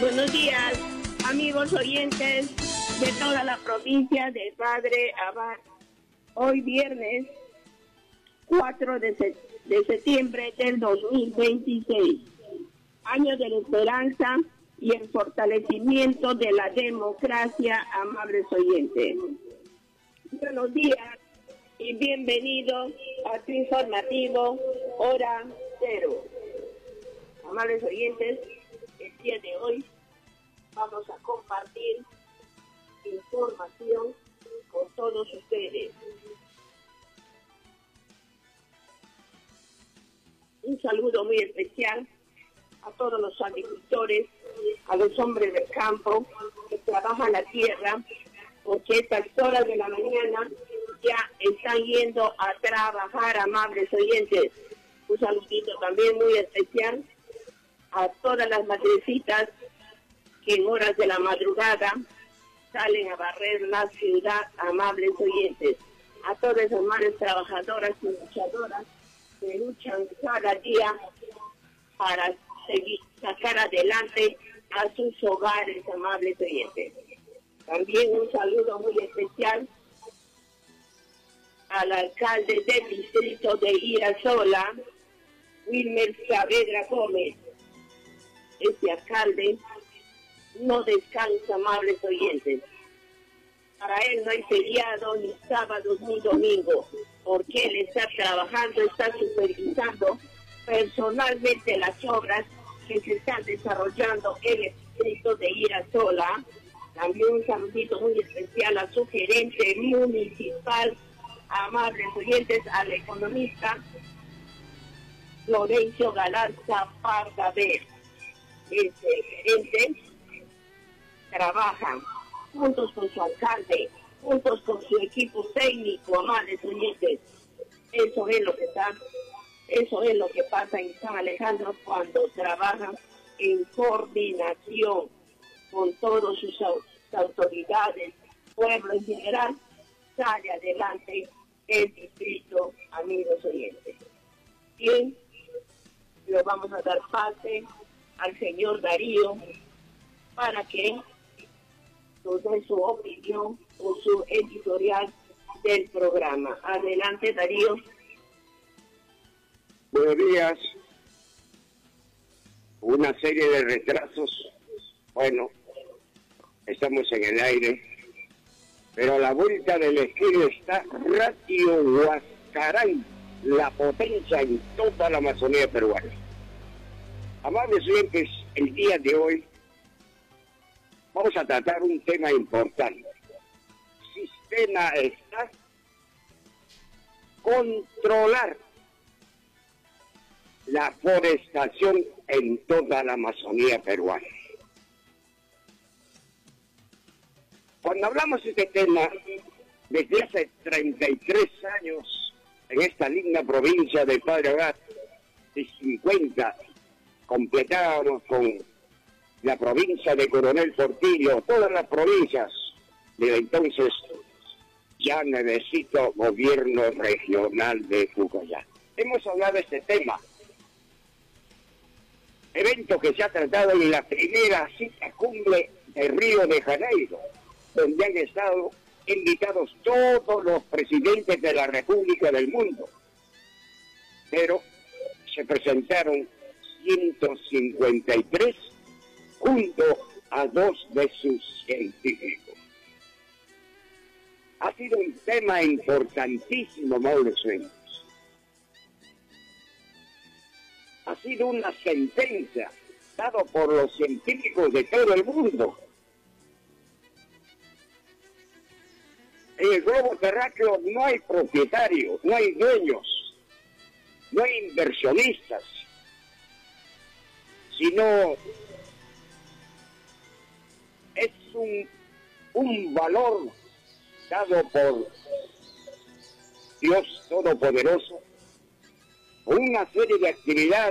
Buenos días, amigos oyentes de toda la provincia de Padre Abad. Hoy viernes 4 de septiembre del 2026, año de la esperanza y el fortalecimiento de la democracia, amables oyentes. Buenos días y bienvenidos a tu informativo Hora Cero. Amables oyentes, el día de hoy vamos a compartir información con todos ustedes. Un saludo muy especial a todos los agricultores, a los hombres del campo que trabajan la tierra, porque a estas horas de la mañana ya están yendo a trabajar, amables oyentes. Un saludito también muy especial a todas las madrecitas que en horas de la madrugada salen a barrer la ciudad, amables oyentes. A todas esas madres trabajadoras y luchadoras que luchan cada día para sacar adelante a sus hogares, amables oyentes. También un saludo muy especial al alcalde del distrito de Irasola, Wilmer Saavedra Gómez. Este alcalde no descansa, amables oyentes. Para él no hay feriado, ni sábados, ni domingo, porque él está trabajando, está supervisando personalmente las obras que se están desarrollando en el distrito de Irasola. También un saludito muy especial a su gerente municipal, amables oyentes, al economista Florencio Galarza Pardaver. Este gerente trabajan juntos con su alcalde, juntos con su equipo técnico, amables oyentes. Eso es lo que pasa en San Alejandro cuando trabajan en coordinación con todas sus autoridades, pueblo en general, sale adelante el distrito, amigos oyentes. Bien, le vamos a dar pase al señor Darío para que nos dé su opinión o su editorial del programa. Adelante, Darío. Buenos días. Una serie de retrasos. Bueno, estamos en el aire, pero a la vuelta de la esquina está Radio Huascarán, la potencia en toda la Amazonía peruana. Amables oyentes, el día de hoy vamos a tratar un tema importante. Sistema está controlar la forestación en toda la Amazonía peruana. Cuando hablamos de este tema, desde hace 33 años, en esta linda provincia del Padre Abad, de 50, completábamos con la provincia de Coronel Portillo, todas las provincias del entonces ya nuevecito gobierno regional de Fucayá. Hemos hablado de este tema, evento que se ha tratado en la primera cita cumbre de Río de Janeiro, donde han estado invitados todos los presidentes de la República del mundo, pero se presentaron 153 junto a 2 de sus científicos. Ha sido un tema importantísimo, amables oyentes. Ha sido una sentencia dada por los científicos de todo el mundo. En el globo terráqueo no hay propietarios, no hay dueños, no hay inversionistas, sino es un valor dado por Dios Todopoderoso, una serie de actividades